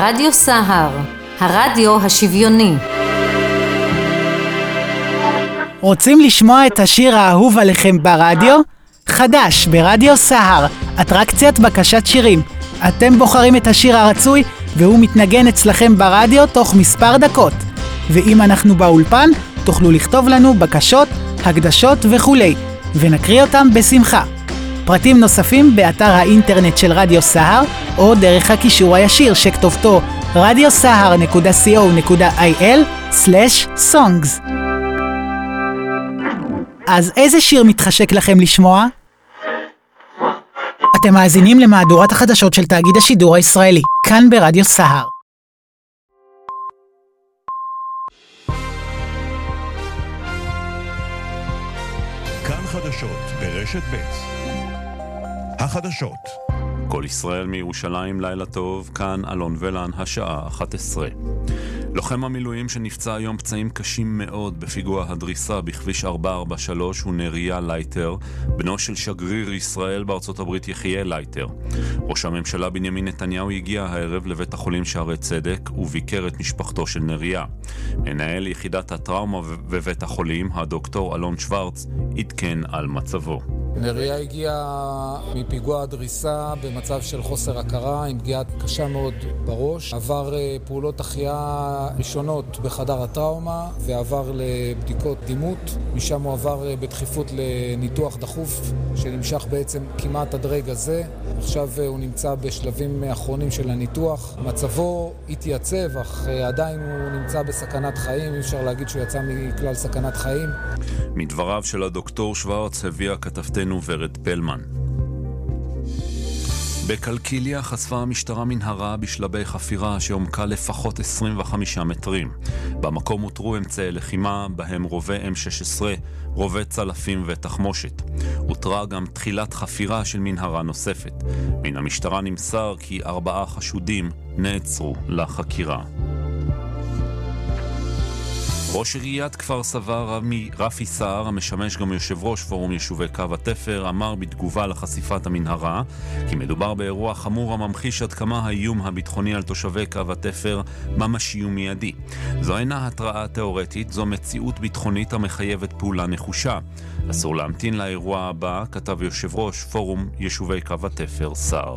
רדיו סהר, הרדיו השוויוני. רוצים לשמוע את השיר האהוב עליכם ברדיו? חדש ברדיו סהר, אטרקציית בקשת שירים. אתם בוחרים את השיר הרצוי והוא מתנגן אצלכם ברדיו תוך מספר דקות. ואם אנחנו באולפן, תוכלו לכתוב לנו בקשות, הקדשות וכולי, ונקריא אותם בשמחה. פרטים נוספים באתר האינטרנט של רדיו סהר, או דרך הקישור הישיר שכתובתו radiosahar.co.il/songs. אז איזה שיר מתחשק לכם לשמוע? אתם מאזינים למהדורת החדשות של תאגיד השידור הישראלי, כאן ברדיו סהר. כאן חדשות ברשת ב'. החדשות. כל ישראל מירושלים, לילה טוב, כאן אלון ולן, השעה 11. לוחם המילואים שנפצע היום פצעים קשים מאוד בפיגוע הדריסה בכביש 443 הוא נריה לייטר, בנו של שגריר ישראל בארצות הברית יחיאל לייטר. ראש הממשלה בנימין נתניהו הגיע הערב לבית החולים שערי צדק וביקר את משפחתו של נריה. מנהל יחידת הטראומה בבית החולים, הדוקטור אלון שוורץ, עדכן על מצבו. נריה הגיע מפיגוע הדריסה במצב של חוסר הכרה, עם פגיעה קשה מאוד בראש. עבר פעולות החייאה ראשונות בחדר הטראומה, ועבר לבדיקות דימות. משם הוא עבר בדחיפות לניתוח דחוף, שנמשך בעצם כמעט עד רגע זה. עכשיו הוא נמצא בשלבים האחרונים של הניתוח. מצבו התייצב, אך עדיין הוא נמצא בסכנת חיים. אי אפשר להגיד שהוא יצא מכלל סכנת חיים. מדבריו של הדוקטור שוורץ הביאה כתבתנו ורד פלמן. בקלקיליה חשפה המשטרה מנהרה בשלבי חפירה שעומקה לפחות 25 מטרים. במקום הותרו אמצעי לחימה, בהם רובי M16, רובי צלפים ותחמושת. הותרה גם תחילת חפירה של מנהרה נוספת. מן המשטרה נמסר כי 4 חשודים נעצרו לחקירה. ראש עיריית כפר סבא רפי סער, המשמש גם יושב ראש פורום יישובי קו התפר, אמר בתגובה לחשיפת המנהרה כי מדובר באירוע חמור הממחיש עד כמה האיום הביטחוני על תושבי קו התפר ממשי ומיידי. זו אינה התראה תיאורטית, זו מציאות ביטחונית המחייבת פעולה נחושה. אסור להמתין לאירוע הבא, כתב יושב ראש פורום יישובי קו התפר סער.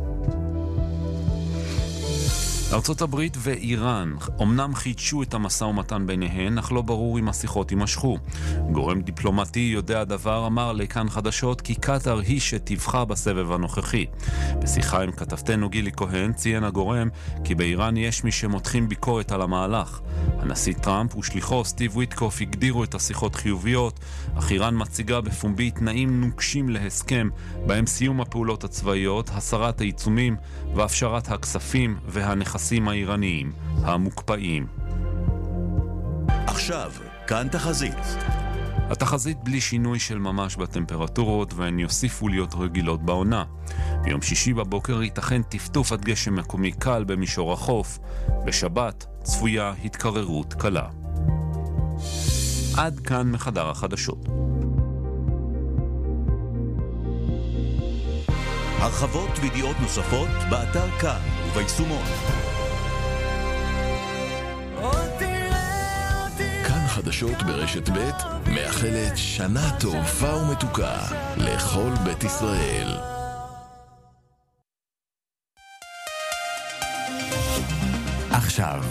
ארצות הברית ואיראן אמנם חידשו את המשא ומתן ביניהן, אך לא ברור אם השיחות יימשכו. גורם דיפלומטי יודע דבר אמר לכאן חדשות כי קטר היא שתבחה בסבב הנוכחי. בשיחה עם כתבתנו גילי כהן ציין הגורם כי באיראן יש מי שמותחים ביקורת על המהלך. הנשיא טראמפ ושליחו סטיב ויטקוף הגדירו את השיחות חיוביות, אך איראן מציגה בפומבי תנאים נוקשים להסכם, בהם סיום הפעולות הצבאיות, הסרת העיצומים והפשרת הכספים והנכסים האיראניים המוקפאים. עכשיו, כאן תחזית. התחזית בלי שינוי של ממש בטמפרטורות, והן יוסיפו להיות רגילות בעונה. ביום שישי בבוקר ייתכן טפטוף עד גשם מקומי קל במישור החוף. בשבת צפויה התקררות קלה. עד כאן מחדר החדשות. הרחבות וידיעות נוספות באתר כאן וביישומון. כאן חדשות ברשת ב' מאחלת שנה טובה ומתוקה לכל בית ישראל. עכשיו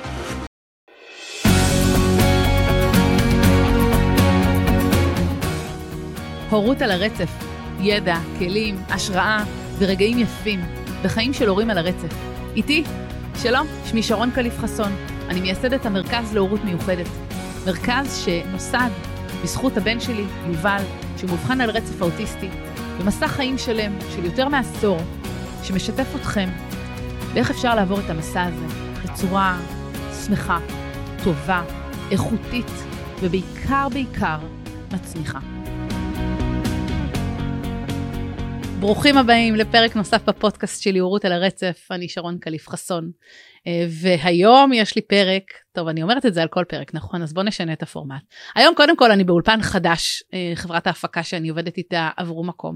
הורות על הרצף, ידע, כלים, השראה ורגעים יפים בחיים של הורים על הרצף. איתי, שלום, שמי שרון קליף חסון, אני מייסדת המרכז להורות מיוחדת. מרכז שנוסד בזכות הבן שלי, יובל, שמובחן על רצף האוטיסטי, במסע חיים שלם של יותר מעשור, שמשתף אתכם ואיך אפשר לעבור את המסע הזה בצורה שמחה, טובה, איכותית ובעיקר מצמיחה. ברוכים הבאים לפרק נוסף בפודקאסט שלי, הורות על הרצף. אני שרון קליף חסון, והיום יש לי פרק, טוב אני אומרת את זה על כל פרק, נכון? אז בוא נשנה את הפורמט. היום קודם כל אני באולפן חדש, חברת ההפקה שאני עובדת איתה עברו מקום,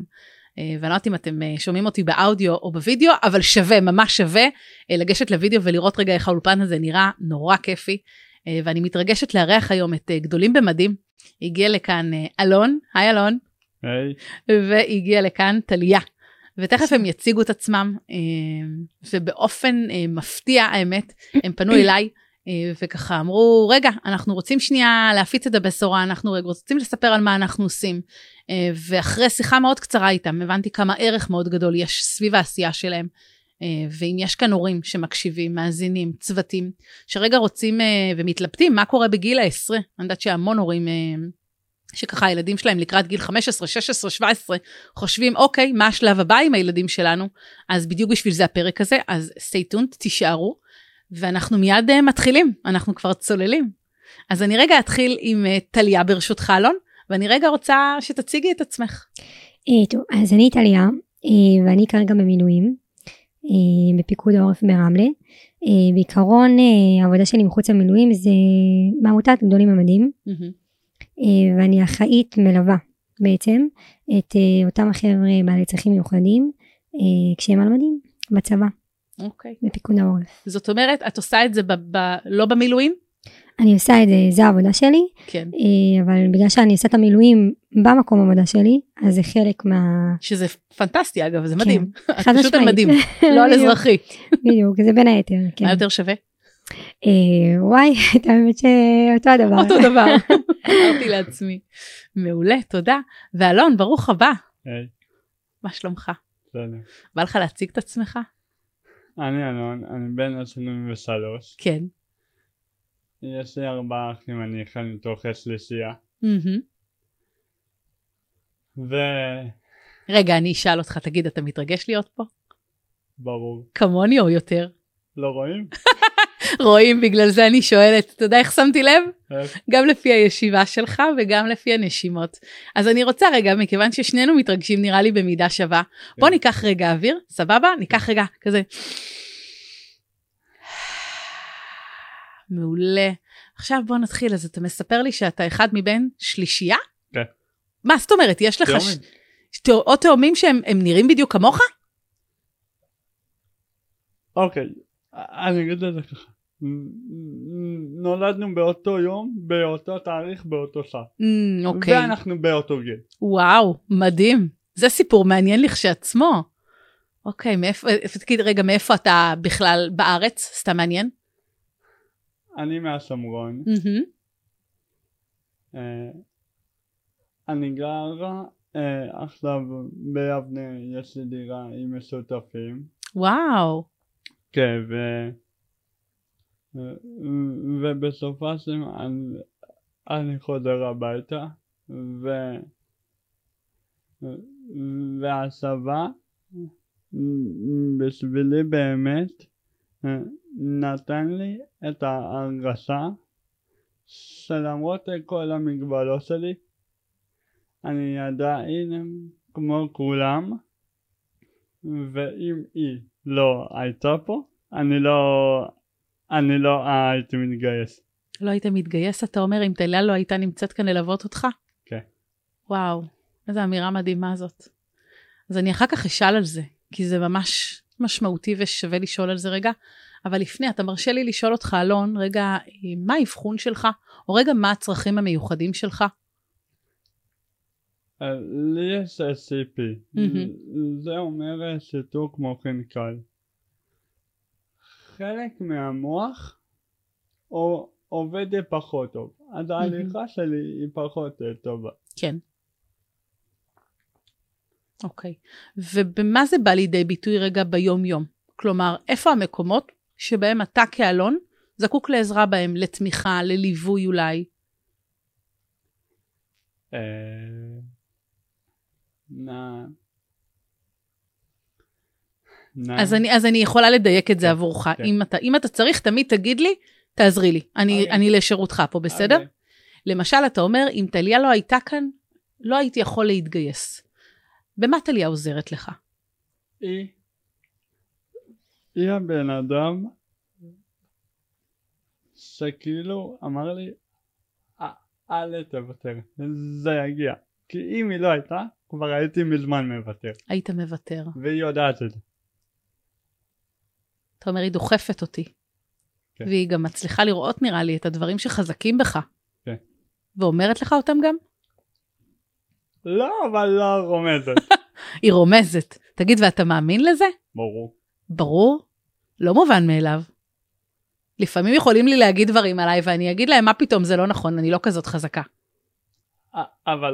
ואני לא יודעת אם אתם שומעים אותי באודיו או בווידאו, אבל שווה, ממש שווה, לגשת לוידאו ולראות רגע איך האולפן הזה נראה נורא כיפי, ואני מתרגשת לארח היום את גדולים במדים. הגיע לכאן אלון, היי אלון. היי. והגיע לכאן טליה. ותכף הם יציגו את עצמם, ובאופן מפתיע האמת, הם פנו אליי, וככה אמרו, רגע, אנחנו רוצים שנייה להפיץ את הבשורה, אנחנו רוצים לספר על מה אנחנו עושים, ואחרי שיחה מאוד קצרה איתם, הבנתי כמה ערך מאוד גדול יש סביב העשייה שלהם, ואם יש כאן הורים שמקשיבים, מאזינים, צוותים, שרגע רוצים ומתלבטים, מה קורה בגיל ה-10, אני יודעת שהמון הורים, שככה הילדים שלהם לקראת גיל 15, 16, 17, חושבים, אוקיי, מה השלב הבא עם הילדים שלנו? אז בדיוק בשביל זה הפרק הזה, אז stay tuned, תישארו, ואנחנו מיד מתחילים, אנחנו כבר צוללים. אז אני רגע אתחיל עם טליה ברשותך אלון, ואני רגע רוצה שתציגי את עצמך. טוב, אז אני טליה, ואני כרגע במילואים, בפיקוד העורף ברמלה. בעיקרון, העבודה שלי מחוץ למילואים זה בעמותת גדולים במדים, ואני אחראית מלווה בעצם את אותם החבר'ה בעלי צרכים מיוחדים, כשהם על מדים בצבא. אוקיי. בפיקוד העורף. זאת אומרת, את עושה את זה לא במילואים? אני עושה את זה, זה העבודה שלי. כן. אבל בגלל שאני עושה את המילואים במקום העבודה שלי, אז זה חלק מה... שזה פנטסטי אגב, זה מדהים. חד פשוט על מדהים, לא על אזרחי. בדיוק, זה בין היתר. מה יותר שווה? וואי, את האמת שאותו הדבר. אותו דבר. אמרתי לעצמי. מעולה, תודה. ואלון, ברוך הבא. היי. מה שלומך? בסדר. בא לך להציג את עצמך? אני אלון, אני בן 23. כן. יש לי 4 אחים, אני אחד מתוך השלישייה. רגע, אני אשאל אותך, תגיד, אתה מתרגש להיות פה? ברור. כמוני או יותר? לא רואים? רואים, בגלל זה אני שואלת. אתה יודע איך שמתי לב? איך? גם לפי הישיבה שלך וגם לפי הנשימות. אז אני רוצה רגע, מכיוון ששנינו מתרגשים נראה לי במידה שווה, בוא ניקח רגע אוויר, סבבה? ניקח רגע כזה. מעולה. עכשיו בוא נתחיל, אז אתה מספר לי שאתה אחד מבין שלישייה? כן. מה זאת אומרת? יש לך... תאומים. או תאומים שהם נראים בדיוק כמוך? אוקיי, אני אגיד את זה ככה. נולדנו באותו יום, באותו תאריך, באותו שעה. אוקיי. ואנחנו באותו גיל. וואו, מדהים. זה סיפור מעניין לכשעצמו. אוקיי, תגיד רגע, מאיפה אתה בכלל בארץ? סתם מעניין? אני מהשומרון. אני גר עכשיו ביבנה, יש לי דירה עם משותפים. וואו. כן, ובסופה של אני חוזר הביתה, והשבה בשבילי באמת נתן לי את ההרגשה שלמרות כל המגבלות שלי, אני עדיין כמו כולם, ואם היא לא הייתה פה, אני לא הייתי מתגייס. לא היית מתגייס, אתה אומר, אם טליה לא הייתה נמצאת כאן ללוות אותך? כן. וואו, איזו אמירה מדהימה זאת. אז אני אחר כך אשאל על זה, כי זה ממש משמעותי ושווה לשאול על זה רגע, אבל לפני, אתה מרשה לי לשאול אותך, אלון, רגע, מה האבחון שלך, או רגע, מה הצרכים המיוחדים שלך? לי יש SCP, זה אומר שיתוק מוחין קל. חלק מהמוח עובד פחות טוב, אז ההליכה שלי היא פחות טובה. כן. אוקיי, ובמה זה בא לידי ביטוי רגע ביום יום? כלומר, איפה המקומות שבהם אתה כאלון זקוק לעזרה בהם, לתמיכה, לליווי אולי? אז אני יכולה לדייק את זה עבורך. אם אתה צריך, תמיד תגיד לי, תעזרי לי. אני לשירותך פה, בסדר? למשל, אתה אומר, אם טליה לא הייתה כאן, לא הייתי יכול להתגייס. במה טליה עוזרת לך? היא הבן אדם שכאילו אמר לי, אל תוותר, זה יגיע. כי אם היא לא הייתה, כבר הייתי מזמן מוותר. היית מוותר. והיא יודעת את זה. אתה אומר, היא דוחפת אותי. כן. והיא גם מצליחה לראות, נראה לי, את הדברים שחזקים בך. כן. ואומרת לך אותם גם? לא, אבל לא רומזת. היא רומזת. תגיד, ואתה מאמין לזה? ברור. ברור. לא מובן מאליו. לפעמים יכולים לי להגיד דברים עליי, ואני אגיד להם, מה פתאום, זה לא נכון, אני לא כזאת חזקה. אבל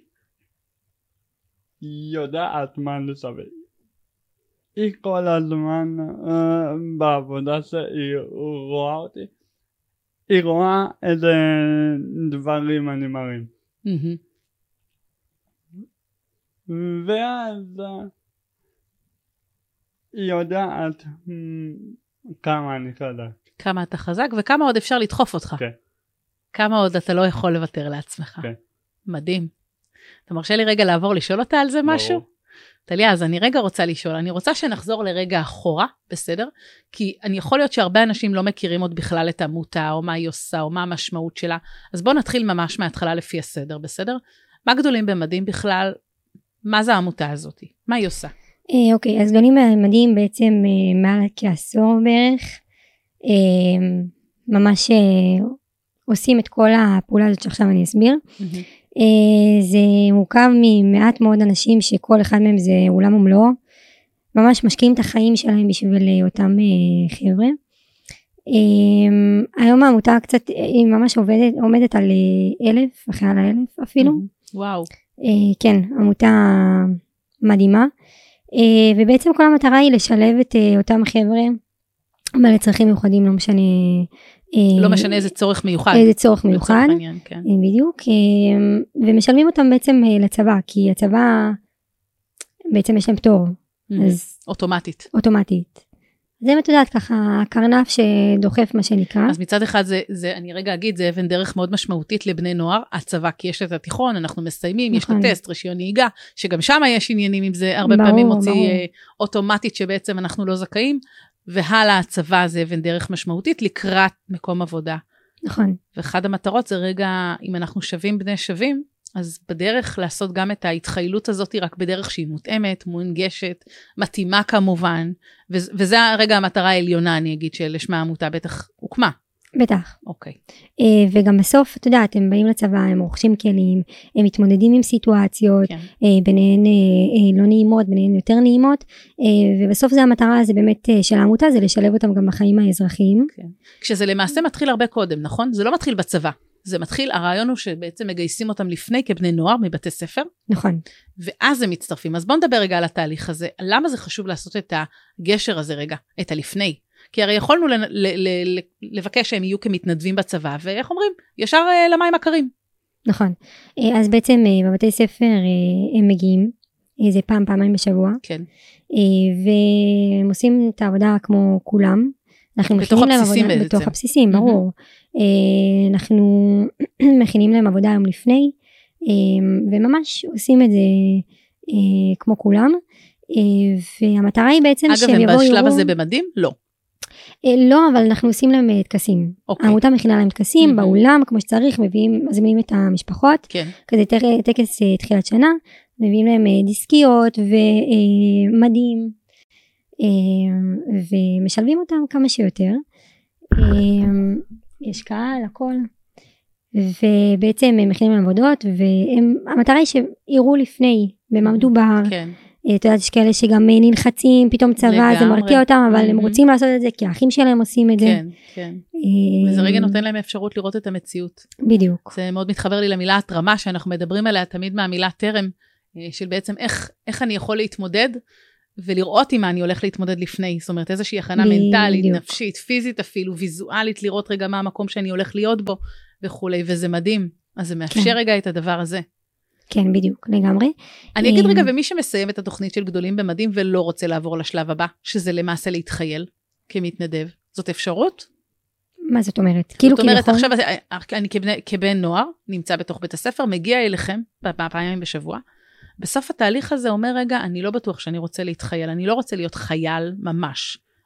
היא יודעת מה לשווה. היא כל הזמן בעבודה שהיא רואה אותי, היא רואה איזה דברים אני מרים. ואז היא יודעת כמה אני חזק. כמה אתה חזק וכמה עוד אפשר לדחוף אותך. כן. כמה עוד אתה לא יכול לוותר לעצמך. כן. מדהים. אתה מרשה לי רגע לעבור לשאול אותה על זה משהו? טליה, אז אני רגע רוצה לשאול, אני רוצה שנחזור לרגע אחורה, בסדר? כי אני יכול להיות שהרבה אנשים לא מכירים עוד בכלל את העמותה, או מה היא עושה, או מה המשמעות שלה, אז בואו נתחיל ממש מההתחלה לפי הסדר, בסדר? מה גדולים במדים בכלל? מה זה העמותה הזאת? מה היא עושה? אוקיי, אז גדולים במדים בעצם מעל כעשור בערך, ממש עושים את כל הפעולה הזאת שעכשיו אני אסביר. זה מורכב ממעט מאוד אנשים שכל אחד מהם זה עולם ומלואו, ממש משקיעים את החיים שלהם בשביל אותם חבר'ה. היום העמותה קצת, היא ממש עומדת על 1,000, אחרי על 1,000 אפילו. וואו. כן, עמותה מדהימה, ובעצם כל המטרה היא לשלב את אותם חבר'ה, בעלי צרכים מיוחדים, לא משנה, לא משנה איזה צורך מיוחד. איזה צורך מיוחד, עניין, כן. בדיוק, ומשלמים אותם בעצם לצבא, כי הצבא בעצם יש להם פטור. אז אוטומטית. אוטומטית. זה את יודעת ככה, הקרנף שדוחף מה שנקרא. אז מצד אחד זה, אני רגע אגיד, זה אבן דרך מאוד משמעותית לבני נוער, הצבא, כי יש את התיכון, אנחנו מסיימים, יש את הטסט, רישיון נהיגה, שגם שם יש עניינים עם זה, הרבה פעמים מוציא אוטומטית שבעצם אנחנו לא זכאים, והלאה הצבא זה אבן דרך משמעותית לקראת מקום עבודה. נכון. ואחד המטרות זה רגע, אם אנחנו שווים בני שווים, אז בדרך לעשות גם את ההתחיילות הזאת, רק בדרך שהיא מותאמת, מונגשת, מתאימה כמובן, וזה הרגע המטרה העליונה, אני אגיד, שלשמה העמותה בטח הוקמה. בטח. אוקיי. וגם בסוף, אתה יודעת, הם באים לצבא, הם רוכשים כלים, הם מתמודדים עם סיטואציות, ביניהן לא נעימות, ביניהן יותר נעימות, ובסוף זה המטרה, זה באמת של העמותה, זה לשלב אותם גם בחיים האזרחיים. כשזה למעשה מתחיל הרבה קודם, נכון? זה לא מתחיל בצבא. זה מתחיל, הרעיון הוא שבעצם מגייסים אותם לפני כבני נוער מבתי ספר. נכון. ואז הם מצטרפים. אז בואו נדבר רגע על התהליך הזה. למה זה חשוב לעשות את הגשר הזה רגע, את הלפני? כי הרי יכולנו לבקש שהם יהיו כמתנדבים בצבא, ואיך אומרים? ישר למים הקרים. נכון. אז בעצם בבתי ספר הם מגיעים, זה פעמיים בשבוע. כן. והם עושים את העבודה כמו כולם. בתוך הבסיסים בעצם. בתוך הבסיסים, ברור. אנחנו מכינים להם עבודה היום לפני, וממש עושים את זה כמו כולם, והמטרה היא בעצם שהם יבואו... אגב, הם בשלב הזה במדים? לא. לא, אבל אנחנו עושים להם טקסים. העמותה מכינה להם טקסים, באולם, כמו שצריך, מזמינים את המשפחות, כזה טקס תחילת שנה, מביאים להם דיסקיות ומדים, ומשלבים אותם כמה שיותר. יש קהל, הכל, ובעצם הם מכינים עבודות, והמטרה היא שיראו לפני במה מדובר. כן. אתה יודעת, יש כאלה שגם נלחצים, פתאום צבא, זה מרקיע אותם, אבל הם רוצים לעשות את זה, כי האחים שלהם עושים את זה. כן, כן. וזה רגע נותן להם אפשרות לראות את המציאות. בדיוק. זה מאוד מתחבר לי למילה התרמה, שאנחנו מדברים עליה תמיד מהמילה תרם, של בעצם איך אני יכול להתמודד, ולראות עם מה אני הולך להתמודד לפני, זאת אומרת, איזושהי הכנה מנטלית, נפשית, פיזית אפילו, ויזואלית, לראות רגע מה המקום שאני הולך להיות בו, וכולי, וזה מדהים. אז זה מאפשר רגע את הדבר הזה. כן, בדיוק, לגמרי. אני אגיד רגע, ומי שמסיים את התוכנית של גדולים במדים, ולא רוצה לעבור לשלב הבא, שזה למעשה להתחייל כמתנדב, זאת אפשרות? מה זאת אומרת? זאת אומרת, עכשיו אני כבן נוער, נמצא בתוך בית הספר, מגיע אליכם, פעמים בשבוע, בסוף התהליך הזה אומר רגע, אני לא בטוח שאני רוצה להתחייל, אני לא רוצה להיות חייל ממש,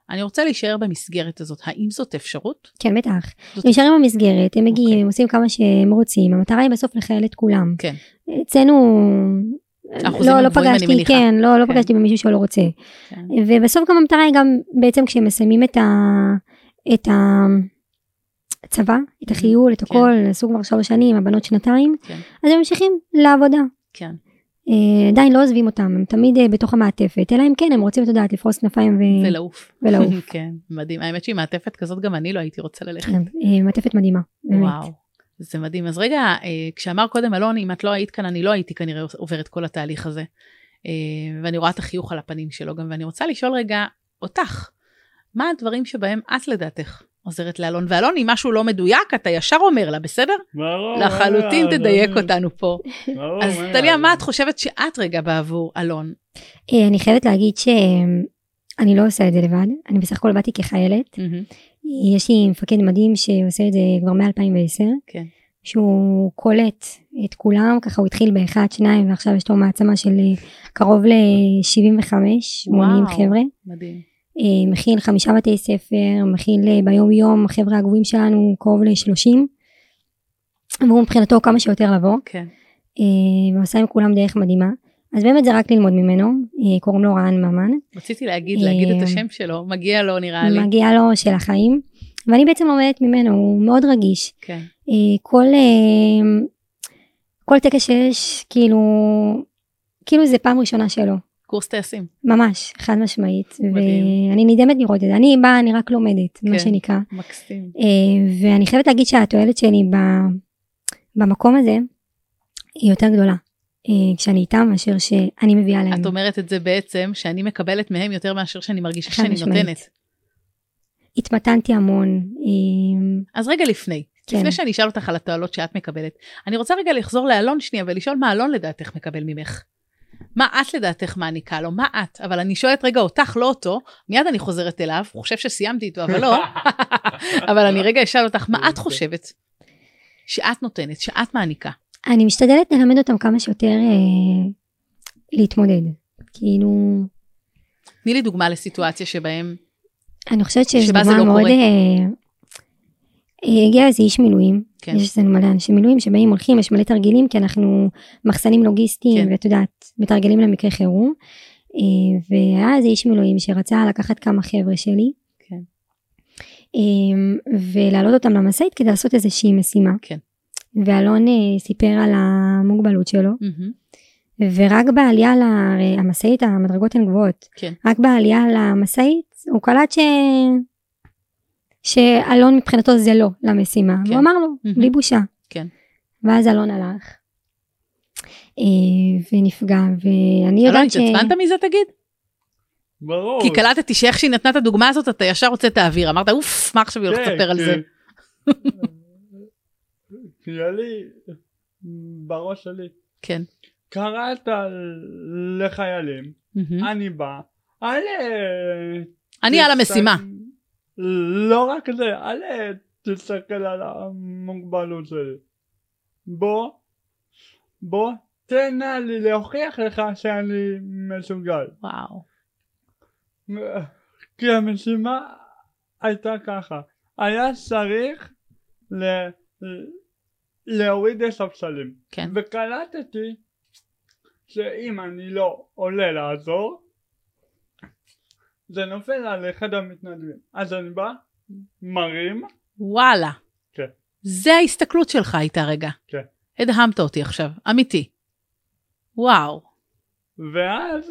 אני רוצה להישאר במסגרת הזאת. האם זאת אפשרות? כן, בטח. הם נשארים במסגרת, הם מגיעים, הם עושים כמה שהם רוצים, המטרה היא בסוף לחייל את כולם. כן. אצלנו, לא פגשתי, כן, לא כן. פגשתי במישהו שלא רוצה. כן. ובסוף גם המטרה היא גם, בעצם כשהם מסיימים את הצבא, את החיול, את הכל, עשו כבר 3 שנים, הבנות 2, כן. אז הם ממשיכים לעבודה. כן. עדיין לא עוזבים אותם, הם תמיד בתוך המעטפת, אלא אם כן, הם רוצים, את יודעת, לפרוס כנפיים ולעוף. ולעוף. כן, מדהים. האמת שהיא מעטפת כזאת, גם אני לא הייתי רוצה ללכת. כן, מעטפת מדהימה, באמת. וואו, זה מדהים. אז רגע, כשאמר קודם אלון, אם את לא היית כאן, אני לא הייתי כנראה עוברת כל התהליך הזה. ואני רואה את החיוך על הפנים שלו גם, ואני רוצה לשאול רגע אותך, מה הדברים שבהם את לדעתך עוזרת לאלון? ואלון, אם משהו לא מדויק, אתה ישר אומר לה, בסדר? ברור. לחלוטין תדייק אותנו פה. ברור, אז טליה, מה את חושבת שאת רגע בעבור אלון? אני חייבת להגיד שאני לא עושה את זה לבד, אני בסך הכל באתי כחיילת. יש לי מפקד מדהים שעושה את זה כבר מ-2010, כן. שהוא קולט את כולם, ככה הוא התחיל ב1, 2, ועכשיו יש לו מעצמה של קרוב ל-75, 80 חבר'ה. מדהים. מכיל 5 בתי ספר, מכיל ביום יום, החבר'ה הגבוהים שלנו קרוב ל-30, והוא מבחינתו כמה שיותר לבוא, כן. ועושה עם כולם דרך מדהימה, אז באמת זה רק ללמוד ממנו, קוראים לו רען ממן. רציתי להגיד את השם שלו, מגיע לו נראה לי. מגיע לו של החיים, ואני בעצם לומדת ממנו, הוא מאוד רגיש. כן. כל טקס שיש, כאילו זה פעם ראשונה שלו. קורס טייסים. ממש, חד משמעית. מדהים. ואני נדהמת לראות את זה. אני באה, אני רק לומדת, מה שנקרא. מקסים. ואני חייבת להגיד שהתועלת שלי במקום הזה, היא יותר גדולה. כשאני איתם, מאשר שאני מביאה להם. את אומרת את זה בעצם, שאני מקבלת מהם יותר מאשר שאני מרגישה שאני נותנת. התמתנתי המון. אז רגע לפני שאני אשאל אותך על התועלות שאת מקבלת, אני רוצה רגע לחזור לאלון שנייה, ולשאול מה אלון לדעתך מקבל ממך. מה את לדעתך מעניקה לו? מה את? אבל אני שואלת רגע אותך, לא אותו, מיד אני חוזרת אליו, הוא חושב שסיימתי איתו, אבל לא. אבל אני רגע אשאל אותך, מה את חושבת שאת נותנת, שאת מעניקה? אני משתדלת ללמד אותם כמה שיותר להתמודד. כאילו... תני לי דוגמה לסיטואציה שבהם... אני חושבת שיש דוגמה מאוד... הגיע איזה איש מילואים, כן. יש אצלנו מלא אנשי מילואים שבאים הולכים, יש מלא תרגילים, כי אנחנו מחסנים לוגיסטיים, כן. ואת יודעת, מתרגלים למקרה חירום, והיה איזה איש מילואים שרצה לקחת כמה חבר'ה שלי, כן. ולהעלות אותם למשאית כדי לעשות איזושהי משימה. כן. ואלון סיפר על המוגבלות שלו, ורק בעלייה למשאית, המדרגות הן גבוהות, כן. רק בעלייה למשאית, הוא קלט שאלון מבחינתו זה לא למשימה, כן. הוא אמר לו, בלי בושה. כן. ואז אלון הלך, ונפגע, ואני יודעת אלון, התעצבנת מזה תגיד? ברור. כי קלטתי שאיך שהיא נתנה את הדוגמה הזאת, אתה ישר רוצה את האוויר, אמרת, אוף, מה עכשיו היא הולכת לספר על זה? כי לי, בראש שלי, כן. קראת לחיילים, אני בא, אני על המשימה. לא רק זה, תסתכל על המוגבלות שלי. בוא, תנה לי להוכיח לך שאני מסוגל. וואו. כי המשימה הייתה ככה, היה צריך להוריד הספסלים. כן. וקלטתי שאם אני לא עולה לעזור, זה נופל על אחד המתנדבים. אז אני בא, מרים. וואלה. כן. זה ההסתכלות שלך הייתה רגע. כן. הדהמת אותי עכשיו, אמיתי. וואו. ואז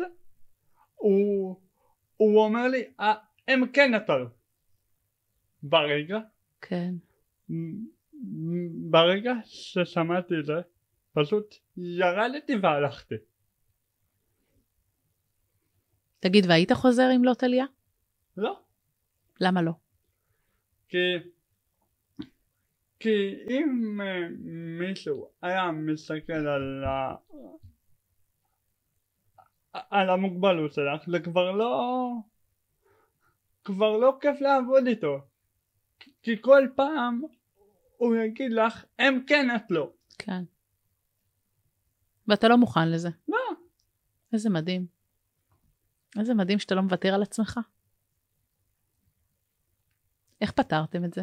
הוא אומר לי, הם כן נתנו. ברגע. כן. ברגע ששמעתי את זה, פשוט ירדתי והלכתי. תגיד, והיית חוזר אם לא טליה? לא. למה לא? כי אם מישהו היה מסתכל על המוגבלות שלך, זה כבר לא כיף לעבוד איתו. כי כל פעם הוא יגיד לך, הם כן את לא. כן. ואתה לא מוכן לזה. לא. איזה מדהים. איזה מדהים שאתה לא מוותר על עצמך. איך פתרתם את זה?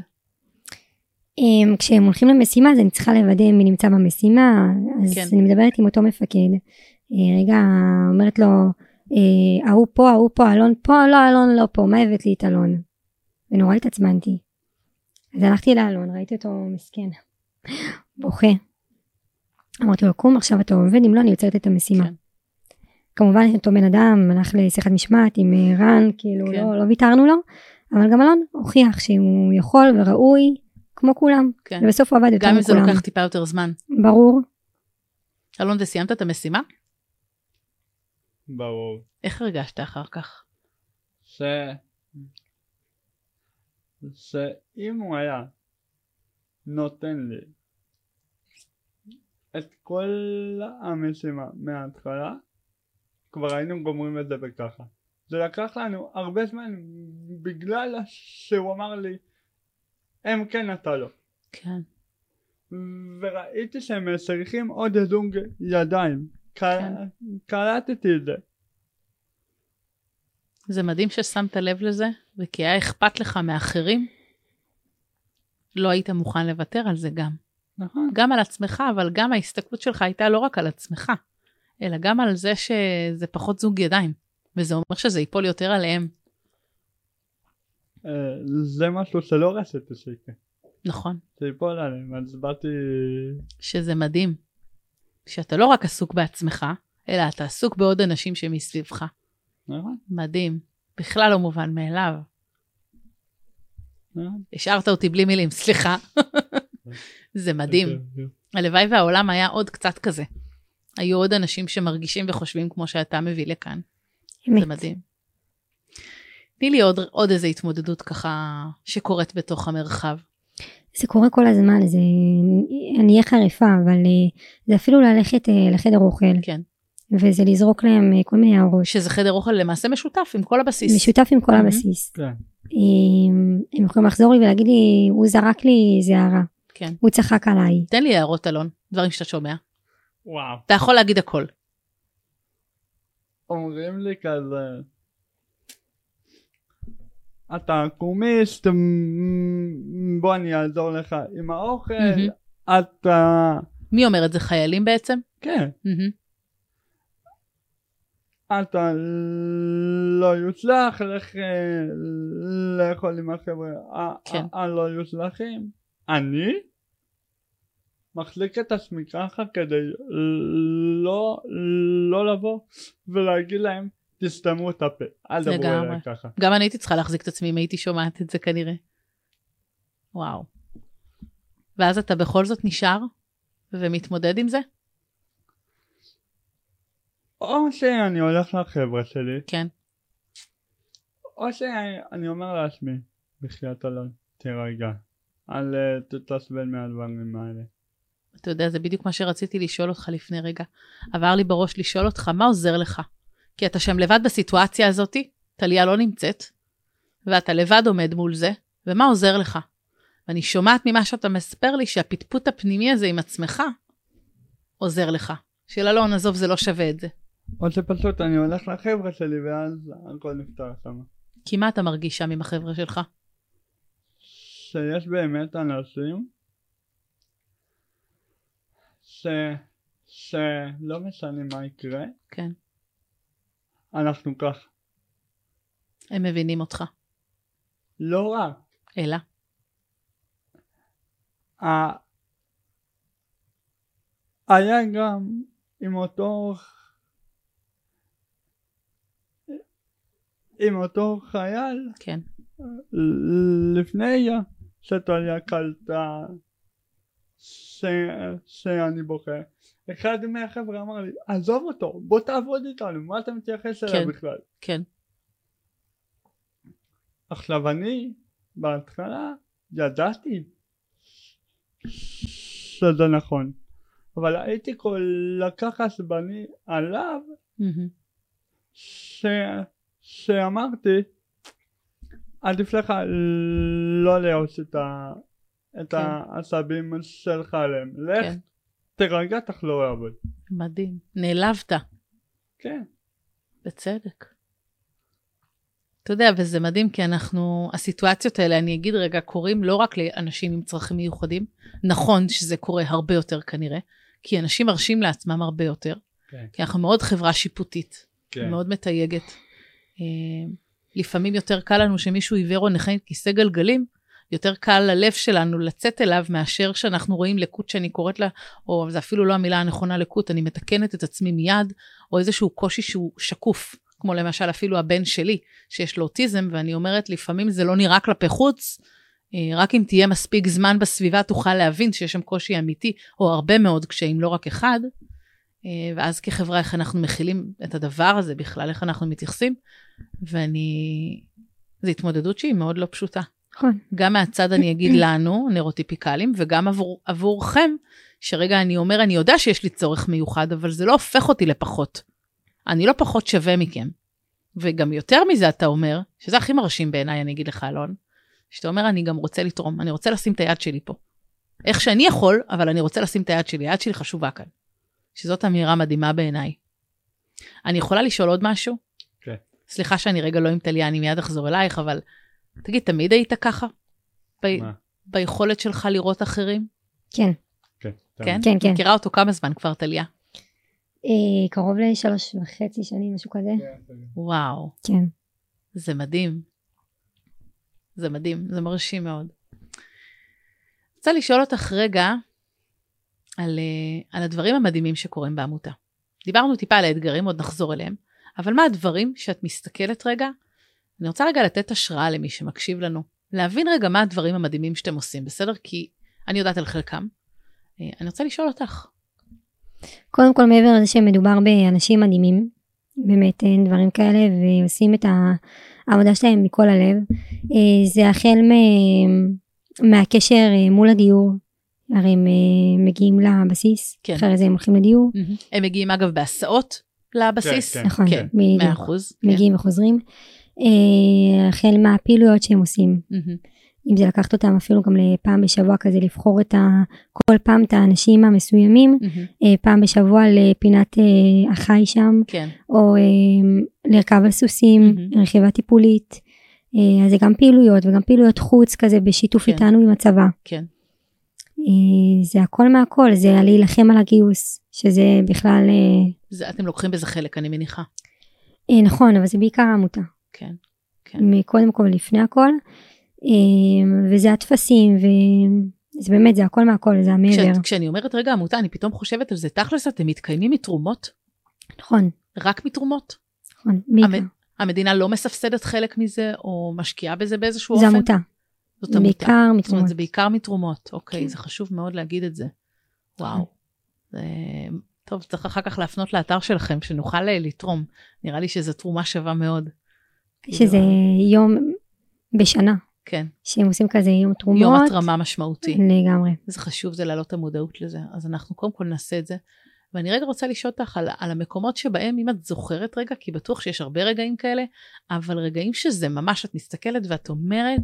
כשהם הולכים למשימה, אז אני צריכה לוודא מי נמצא במשימה, אז כן. אני מדברת עם אותו מפקד, רגע, אומרת לו, ההוא פה, אלון פה, לא, אלון לא פה, מה הבאת לי את אלון? ונורא התעצבנתי. אז הלכתי לאלון, ראיתי אותו מסכן, בוכה. אמרתי לו, קום, עכשיו אתה עובד, אם לא, אני יוצרת את המשימה. כן. כמובן, אותו בן אדם הלך לשיחת משמעת עם רן, כאילו כן. לא ויתרנו לו, אבל גם אלון הוכיח שהוא יכול וראוי, כמו כולם. כן. ובסוף הוא עבד יותר גם אם זה מכולם. לוקח טיפה יותר זמן. ברור. אלון, וסיימת את המשימה? ברור. איך הרגשת אחר כך? שאם הוא היה נותן לי את כל המשימה מההתחלה, כבר היינו גומרים את זה בככה. זה לקח לנו הרבה זמן בגלל שהוא אמר לי הם כן אתה לא. כן. וראיתי שהם צריכים עוד זוג ידיים. קלטתי את זה. זה מדהים ששמת לב לזה, וכי היה אכפת לך מאחרים, לא היית מוכן לוותר על זה גם. נכון. גם על עצמך, אבל גם ההסתכלות שלך הייתה לא רק על עצמך, אלא גם על זה שזה פחות זוג ידיים, וזה אומר שזה ייפול יותר עליהם. זה משהו שלא רציתי שיקרה. נכון. זה ייפול עליהם, אז באתי... שזה מדהים, שאתה לא רק עסוק בעצמך, אלא אתה עסוק בעוד אנשים שמסביבך. נכון. מדהים. בכלל לא מובן מאליו. נכון. השארת אותי בלי מילים, סליחה. זה מדהים. הלוואי והעולם היה עוד קצת כזה. היו עוד אנשים שמרגישים וחושבים כמו שאתה מביא לכאן. זה מדהים. תני לי עוד איזו התמודדות ככה שקורית בתוך המרחב. זה קורה כל הזמן, אני אהיה חריפה, אבל זה אפילו ללכת לחדר אוכל. כן. וזה לזרוק להם כל מיני הערות. שזה חדר אוכל למעשה משותף עם כל הבסיס. משותף עם כל הבסיס. כן. הם יכולים לחזור לי ולהגיד לי, הוא זרק לי איזה הערה. כן. הוא צחק עליי. תן לי הערות, אלון, דברים שאתה שומע. וואו. אתה יכול להגיד הכל. אומרים לי כזה, אתה קומיסט, בוא אני אעזור לך עם האוכל, אתה... מי אומר את זה, חיילים בעצם? כן. אתה לא יוצלח, לך לאכול עם החבר'ה הלא יוצלחים. אני מחזיק את עצמי ככה כדי לא לבוא ולהגיד להם תסתמו את הפה, אל דברו אליי ככה. גם אני הייתי צריכה להחזיק את עצמי אם הייתי שומעת את זה כנראה. וואו. ואז אתה בכל זאת נשאר ומתמודד עם זה? או שאני הולך לחבר'ה שלי, כן. או שאני אומר לעצמי, בחייאת אלון, תירגע, אל תתעצבן מהדברים האלה. אתה יודע, זה בדיוק מה שרציתי לשאול אותך לפני רגע. עבר לי בראש לשאול אותך, מה עוזר לך? כי אתה שם לבד בסיטואציה הזאת, טליה לא נמצאת, ואתה לבד עומד מול זה, ומה עוזר לך? ואני שומעת ממה שאתה מספר לי, שהפטפוט הפנימי הזה עם עצמך, עוזר לך. של אלון, עזוב, זה לא שווה את זה. או שפשוט אני הולך לחבר'ה שלי, ואז הכל נפתר שם. כי מה אתה מרגיש שם עם החבר'ה שלך? שיש באמת אנשים, שלא משנה מה יקרה, כן. אנחנו כך. הם מבינים אותך. לא רק. אלא? היה גם עם אותו חייל, כן. לפני שטליה קלטה שאני בוכה, אחד מהחבר'ה אמר לי, עזוב אותו, בוא תעבוד איתנו, מה אתה מתייחס אליו בכלל? כן. עכשיו אני בהתחלה ידעתי שזה נכון, אבל הייתי כל כך עצבני עליו שאמרתי עדיף לך לא להוציא את העצבים שלך עליהם, לך תרגע, תחלור לעבוד. מדהים, נעלבת. כן. בצדק. אתה יודע, וזה מדהים, כי הסיטואציות האלה, אני אגיד רגע, קורים לא רק לאנשים עם צרכים מיוחדים, נכון שזה קורה הרבה יותר כנראה, כי אנשים מרשים לעצמם הרבה יותר, כי אנחנו מאוד חברה שיפוטית, מאוד מתייגת. לפעמים יותר קל לנו שמישהו עיוור או נכה עם כיסא גלגלים, יותר קל ללב שלנו לצאת אליו, מאשר שאנחנו רואים לקות שאני קוראת לה, או זה אפילו לא המילה הנכונה לקות, אני מתקנת את עצמי מיד, או איזשהו קושי שהוא שקוף, כמו למשל אפילו הבן שלי, שיש לו אוטיזם, ואני אומרת, לפעמים זה לא נראה כלפי חוץ, רק אם תהיה מספיק זמן בסביבה, תוכל להבין שיש שם קושי אמיתי, או הרבה מאוד קשיים, לא רק אחד, ואז כחברה, איך אנחנו מכילים את הדבר הזה בכלל, איך אנחנו מתייחסים, זו התמודדות שהיא מאוד לא פשוטה. נכון. גם מהצד אני אגיד לנו, נוירוטיפיקלים, וגם עבורכם, שרגע אני אומר, אני יודע שיש לי צורך מיוחד, אבל זה לא הופך אותי לפחות. אני לא פחות שווה מכם. וגם יותר מזה אתה אומר, שזה הכי מרשים בעיניי, אני אגיד לך, אלון, שאתה אומר, אני גם רוצה לתרום, אני רוצה לשים את היד שלי פה. איך שאני יכול, אבל אני רוצה לשים את היד שלי, היד שלי חשובה כאן. שזאת אמירה מדהימה בעיניי. אני יכולה לשאול עוד משהו? כן. סליחה שאני רגע לא עם טליה, אני מיד אחזור אלייך, אבל תגיד, תמיד היית ככה? ביכולת שלך לראות אחרים? כן. כן? כן, כן. מכירה אותו כמה זמן כבר, טליה? קרוב ל3.5 שנים, משהו כזה. וואו. כן. זה מדהים. זה מדהים, זה מרשים מאוד. רוצה לשאול אותך רגע, על הדברים המדהימים שקורים בעמותה. דיברנו טיפה על האתגרים, עוד נחזור אליהם, אבל מה הדברים שאת מסתכלת רגע? אני רוצה רגע לתת השראה למי שמקשיב לנו, להבין רגע מה הדברים המדהימים שאתם עושים, בסדר? כי אני יודעת על חלקם. אני רוצה לשאול אותך. קודם כל, מעבר לזה שמדובר באנשים מדהימים, באמת אין דברים כאלה, ועושים את העבודה שלהם מכל הלב. זה החל מהקשר מול הדיור, הרי הם מגיעים לבסיס, כן. אחרי זה הם הולכים לדיור. הם מגיעים אגב בהסעות לבסיס? כן, נכון, כן, 100%. מגיעים וחוזרים. החל מהפעילויות שהם עושים. אם זה לקחת אותם אפילו גם לפעם בשבוע כזה, לבחור כל פעם את האנשים המסוימים, פעם בשבוע לפינת החי שם, כן. או לרכב על סוסים, רכיבה טיפולית. אז זה גם פעילויות, וגם פעילויות חוץ כזה, בשיתוף איתנו עם הצבא. כן. זה הכל מהכל, זה להילחם על הגיוס, שזה בכלל... אתם לוקחים בזה חלק, אני מניחה. נכון, אבל זה בעיקר העמותה. כן. קודם כל, לפני הכל, וזה התפסים, וזה באמת, זה הכל מהכל, זה המעבר. כשאני אומרת רגע עמותה, אני פתאום חושבת על זה, תכלס, אתם מתקיימים מתרומות? נכון. רק מתרומות? נכון, בעיקר. המדינה לא מספסדת חלק מזה, או משקיעה בזה באיזשהו אופן? זה עמותה. זאת עמותה. בעיקר מתרומות. זאת אומרת, זה בעיקר מתרומות. אוקיי, זה חשוב מאוד להגיד את זה. וואו. טוב, צריך אחר כך להפנות לאתר שלכם, שנוכל לתרום. נראה לי שזו תרומה שווה מאוד. שזה יום בשנה. כן. שהם עושים כזה יום תרומות. יום התרמה משמעותי. לגמרי. זה חשוב, זה להעלות את המודעות לזה. אז אנחנו קודם כל נעשה את זה. ואני רגע רוצה לשאול אותך על המקומות שבהם, אם את זוכרת רגע, כי בטוח שיש הרבה רגעים כאלה, אבל רגעים שזה ממש, את מסתכלת ואת אומרת,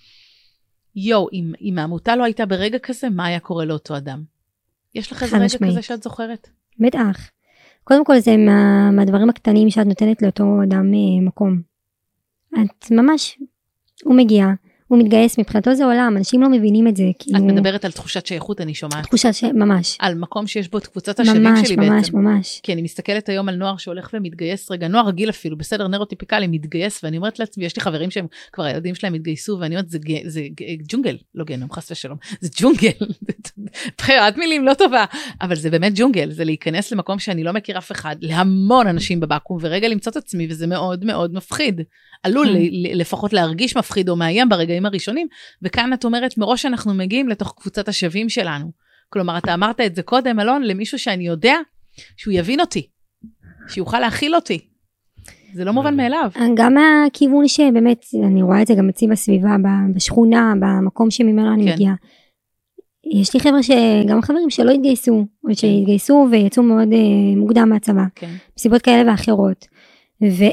אם העמותה לא הייתה ברגע כזה, מה היה קורה לאותו אדם? יש לך איזה רגע כזה שאת זוכרת? בטח. קודם כל זה מהדברים הקטנים שאת נותנת לאותו אדם מקום. את ממש, הוא מגיע, הוא מתגייס, מבחינתו זה עולם, אנשים לא מבינים את זה. את מדברת על תחושת שייכות, אני שומעת. תחושת ממש. על מקום שיש בו את קבוצת השווים שלי בעצם. ממש, ממש. כי אני מסתכלת היום על נוער שהולך ומתגייס, רגע, נוער רגיל אפילו, בסדר, נוירוטיפיקלי, מתגייס, ואני אומרת לעצמי, יש לי חברים שהם, כבר הילדים שלהם התגייסו, ואני אומרת, זה ג'ונגל, לא גנום, חס ושלום, זה ג'ונגל, בחירת מילים לא טובה, אבל זה באמת ג'ונגל, זה להיכנס למקום שאני לא מכיר אף אחד, להמון אנשים בבקו"ם, ורגע למצוא את עצמי, וזה מאוד מאוד מפחיד. עלול לפחות להרגיש מפחיד או מאיים ברגעים הראשונים, וכאן את אומרת, מראש אנחנו מגיעים לתוך קבוצת השווים שלנו. כלומר, אתה אמרת את זה קודם, אלון, למישהו שאני יודע, שהוא יבין אותי, שיוכל להכיל אותי. זה לא מובן מאליו. גם הכיוון שבאמת, אני רואה את זה גם אצלי בסביבה, בשכונה, במקום שממנו אני מגיעה. יש לי חבר'ה גם חברים שלא התגייסו, או שהתגייסו ויצאו מאוד מוקדם מהצבא, מסיבות כאלה ואחרות.